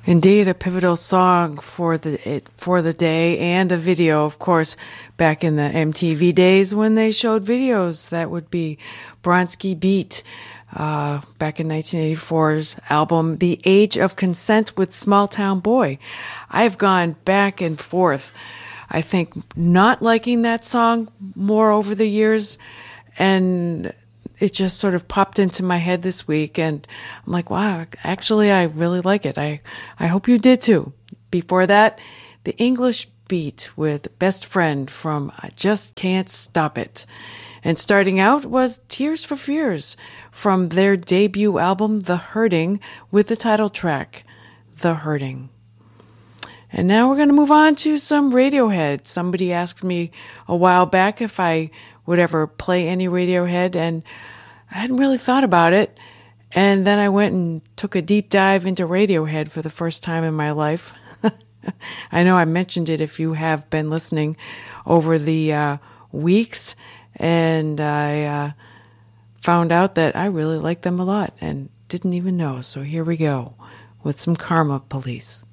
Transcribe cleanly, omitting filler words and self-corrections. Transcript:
Indeed, a pivotal song for the day, and a video, of course, back in the MTV days when they showed videos. That would be Bronski Beat, back in 1984's album, The Age of Consent with Small Town Boy. I've gone back and forth, I think, not liking that song more over the years, and it just sort of popped into my head this week, and I'm like, wow, actually, I really like it. I hope you did too. Before that, The English Beat with Best Friend from I Just Can't Stop It. And starting out was Tears for Fears from their debut album, The Hurting, with the title track, The Hurting. And now we're going to move on to some Radiohead. Somebody asked me a while back if I would ever play any Radiohead, and I hadn't really thought about it. And then I went and took a deep dive into Radiohead for the first time in my life. I know I mentioned it if you have been listening over the weeks, and I found out that I really like them a lot and didn't even know. So here we go with some Karma Police.